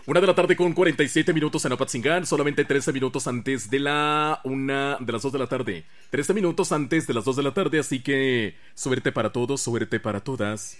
1 de la tarde con 47 minutos en Apatzingán, solamente 13 minutos antes de de las 2 de la tarde. 13 minutos antes de las 2 de la tarde, así que suerte para todos, suerte para todas.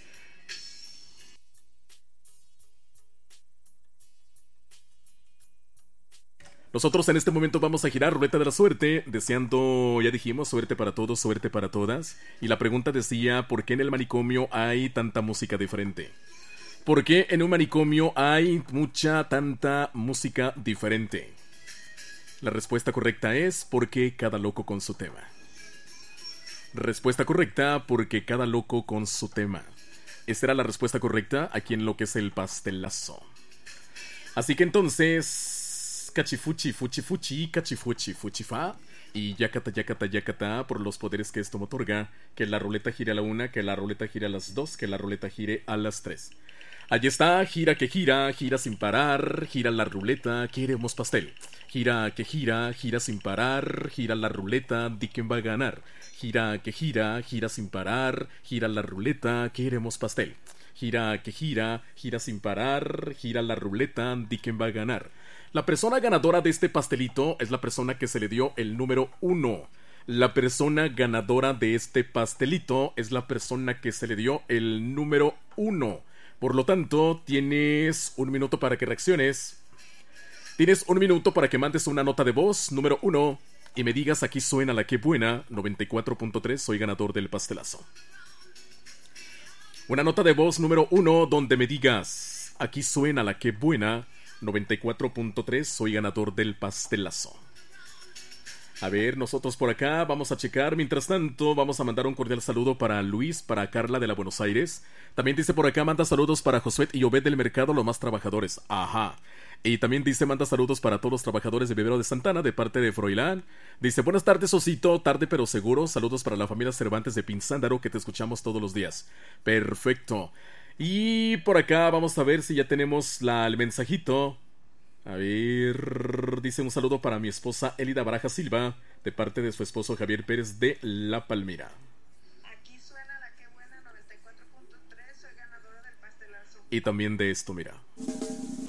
Nosotros en este momento vamos a girar ruleta de la suerte, deseando, ya dijimos, suerte para todos, suerte para todas. Y la pregunta decía, ¿por qué en el manicomio hay tanta música diferente? ¿Por qué en un manicomio hay tanta música diferente? La respuesta correcta es porque cada loco con su tema. Respuesta correcta, porque cada loco con su tema. Esta era la respuesta correcta aquí en lo que es el pastelazo. Así que entonces, cachifuchi, fuchi, fuchi, cachifuchi, fuchi, fa. Y yacata, yacata, yacata, por los poderes que esto me otorga. Que la ruleta gire a la 1, que la ruleta gire a las 2, que la ruleta gire a las 3. Allí está, gira que gira, gira sin parar, gira la ruleta, queremos pastel. Gira que gira, gira sin parar, gira la ruleta, di quién va a ganar. Gira que gira, gira sin parar, gira la ruleta, queremos pastel. Gira que gira, gira sin parar, gira la ruleta, di quién va a ganar. La persona ganadora de este pastelito es la persona que se le dio el número 1. La persona ganadora de este pastelito es la persona que se le dio el número 1. Por lo tanto, tienes 1 minuto para que reacciones. Tienes 1 minuto para que mandes una nota de voz, número 1, y me digas aquí suena la que buena, 94.3, soy ganador del pastelazo. Una nota de voz número 1 donde me digas aquí suena la que buena, 94.3, soy ganador del pastelazo. A ver, nosotros por acá vamos a checar. Mientras tanto, vamos a mandar un cordial saludo para Luis, para Carla de la Buenos Aires. También dice por acá, manda saludos para Josué y Obed del Mercado, los más trabajadores. Ajá. Y también dice, manda saludos para todos los trabajadores de Vivero de Santana, de parte de Froilán. Dice, buenas tardes, Osito, tarde pero seguro. Saludos para la familia Cervantes de Pinzándaro, que te escuchamos todos los días. Perfecto. Y por acá vamos a ver si ya tenemos el mensajito. A ver, dice un saludo para mi esposa Elida Baraja Silva, de parte de su esposo Javier Pérez de La Palmira. Aquí suena la que buena, 94.3, soy ganadora del pastelazo. Y también de esto, mira.